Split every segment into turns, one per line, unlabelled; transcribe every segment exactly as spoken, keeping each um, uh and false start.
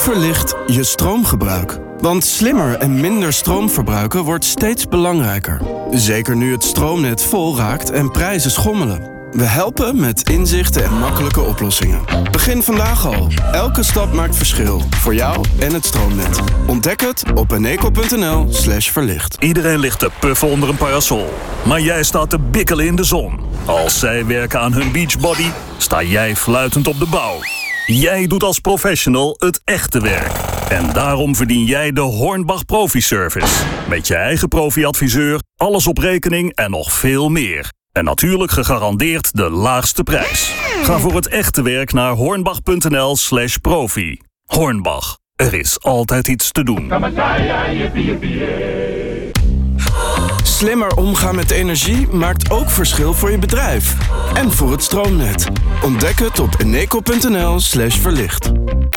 Verlicht je stroomgebruik. Want slimmer en minder stroom verbruiken wordt steeds belangrijker. Zeker nu het stroomnet vol raakt en prijzen schommelen. We helpen met inzichten en makkelijke oplossingen. Begin vandaag al. Elke stap maakt verschil. Voor jou en het stroomnet. Ontdek het op eneco.nl slash verlicht.
Iedereen ligt te puffen onder een parasol. Maar jij staat te bikkelen in de zon. Als zij werken aan hun beachbody, sta jij fluitend op de bouw. Jij doet als professional het echte werk. En daarom verdien jij de Hornbach Profi Service. Met je eigen profi-adviseur, alles op rekening en nog veel meer. En natuurlijk gegarandeerd de laagste prijs. Ga voor het echte werk naar hornbach.nl slash profi. Hornbach, er is altijd iets te doen.
Slimmer omgaan met energie maakt ook verschil voor je bedrijf. En voor het stroomnet. Ontdek het op eneco.nl slash verlicht.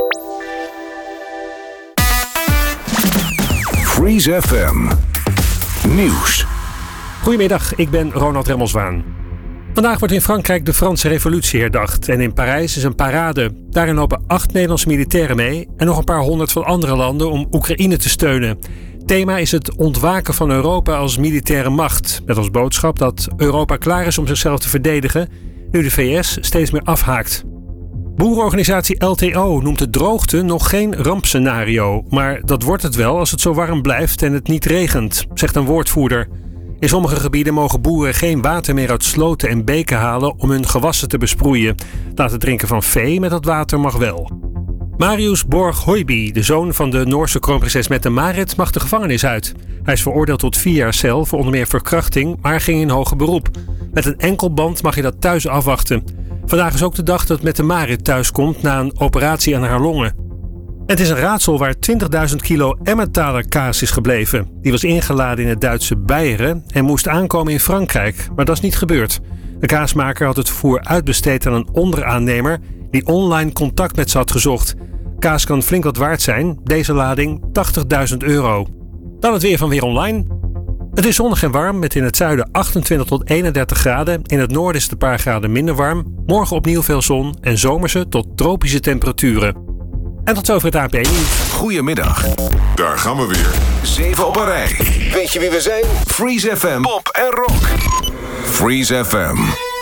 Freeze F M. Nieuws.
Goedemiddag, ik ben Ronald Remmelswaan. Vandaag wordt in Frankrijk de Franse Revolutie herdacht en in Parijs is een parade. Daarin lopen acht Nederlandse militairen mee en nog een paar honderd van andere landen om Oekraïne te steunen. Thema is het ontwaken van Europa als militaire macht. Met als boodschap dat Europa klaar is om zichzelf te verdedigen, nu de V S steeds meer afhaakt. Boerenorganisatie L T O noemt de droogte nog geen rampscenario. Maar dat wordt het wel als het zo warm blijft en het niet regent, zegt een woordvoerder. In sommige gebieden mogen boeren geen water meer uit sloten en beken halen om hun gewassen te besproeien. Laten drinken van vee met dat water mag wel. Marius Borg-Høiby, de zoon van de Noorse kroonprinses Mette-Marit, mag de gevangenis uit. Hij is veroordeeld tot vier jaar cel voor onder meer verkrachting, maar ging in hoger beroep. Met een enkelband mag je dat thuis afwachten. Vandaag is ook de dag dat Mette-Marit thuiskomt na een operatie aan haar longen. Het is een raadsel waar twintigduizend kilo Emmentaler kaas is gebleven. Die was ingeladen in het Duitse Beieren en moest aankomen in Frankrijk, maar dat is niet gebeurd. De kaasmaker had het vervoer uitbesteed aan een onderaannemer die online contact met ze had gezocht. Kaas kan flink wat waard zijn, deze lading tachtigduizend euro. Dan het weer van Weer Online. Het is zonnig en warm met in het zuiden achtentwintig tot eenendertig graden. In het noorden is het een paar graden minder warm. Morgen opnieuw veel zon en zomerse tot tropische temperaturen. En tot zover het A P nieuws.
Goedemiddag. Daar gaan we weer. Zeven op een rij. Weet je wie we zijn? Freeze F M. Pop en rock. Freeze F M.